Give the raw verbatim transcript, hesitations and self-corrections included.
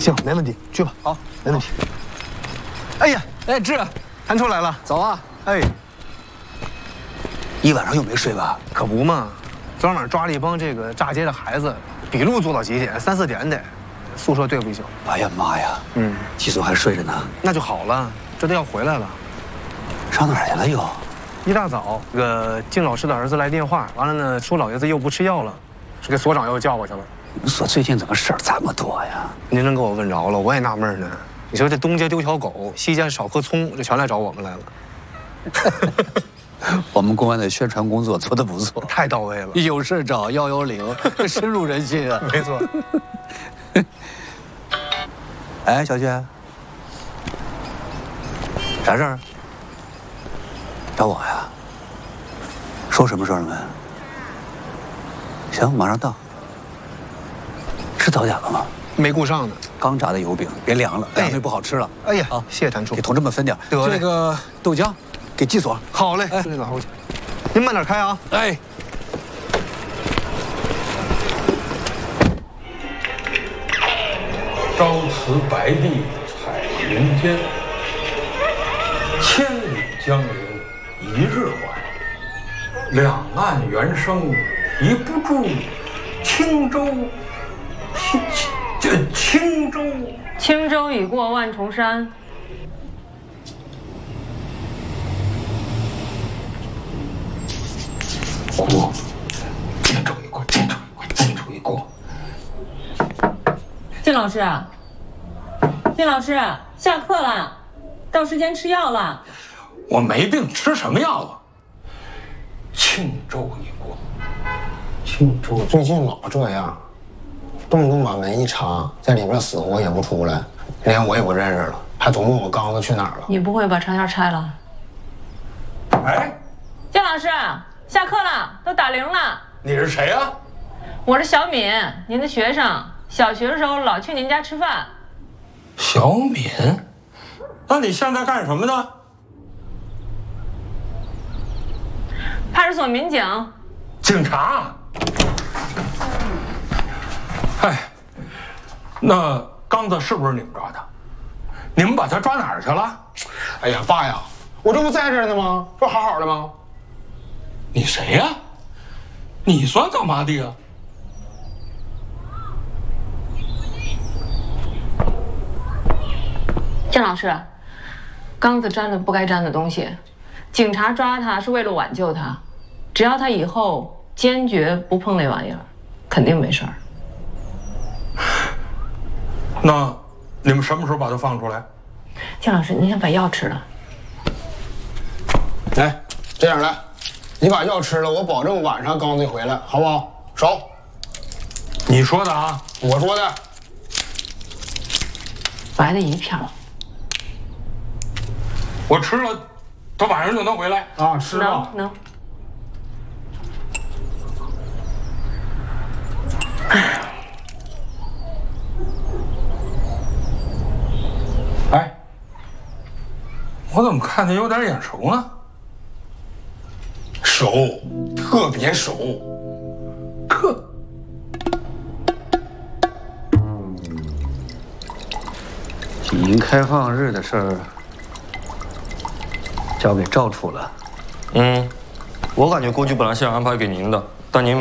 行，没问题，去吧。 好， 没问题。哎呀， 哎，志， 谭出来了， 走啊！ 哎， 一晚上又没睡吧？ 可不嘛，昨晚抓了一帮这个炸街的孩子，笔录做到几点？三四点得，宿舍对付一宿。 哎呀妈呀！ 嗯， 季总还睡着呢， 那就好了，这都要回来了。 上哪儿去了又？ 一大早，这个靳老师的儿子来电话，完了呢，说老爷子又不吃药了，是给所长又叫过去了。 你们所最近怎么事儿这么多呀？ 您真给我问着了，我也纳闷呢。你说这东街丢条狗，西街少棵葱，这全来找我们来了。 我们公安的宣传工作做得不错， 太到位了， 有事找幺幺零，深入人心啊！ 没错。 哎，小雪，啥事儿？找我呀？说什么事儿了没？行，马上到。吃早点了吗？ 没顾上呢。 刚炸的油饼，别凉了，凉了不好吃了。 哎呀， 啊， 谢谢谭处， 给同志们分点。 得嘞。 这个豆浆，给季所。 好嘞，这拿回去。您慢点开啊。 哎。 朝辞白帝彩云间，千里江陵一日还。两岸猿声啼不住，轻舟轻这轻舟。 轻舟已过万重山。 过，轻舟已过，轻舟已过，轻舟已过。 靳老师，靳老师，下课了，到时间吃药了。 我没病，吃什么药啊？轻舟已过，轻舟。 最近老这样，动不动把门一插，在里边死活也不出来，连我也不认识了，还总问我刚子去哪儿了。 你不会把长线拆了？ 哎， 靳老师，下课了，都打铃了。 你是谁呀？ 我是小敏，您的学生，小学的时候老去您家吃饭。 小敏，那你现在干什么呢？ 派出所民警。 警察。哎，那刚子是不是你们抓的？你们把他抓哪儿去了？ 哎呀，爸呀，我这不在这儿呢吗？不好好的吗？ 你谁呀？你算干嘛的呀？ 靳老师，刚子沾了不该沾的东西，警察抓他是为了挽救他，只要他以后坚决不碰那玩意儿，肯定没事儿。 那你们什么时候把他放出来？ 靳老师，您先把药吃了。 来，这样来，你把药吃了，我保证晚上刚子回来，好不好？手。 你说的啊？ 我说的。 白的一片。 我吃了，他晚上就能回来啊？吃吧。 能能。 哎，我怎么看见有点眼熟呢？ 熟，特别熟。 特。 济宁开放日的事儿交给赵处了。 嗯，我感觉郭局本来是想安排给您的，但您。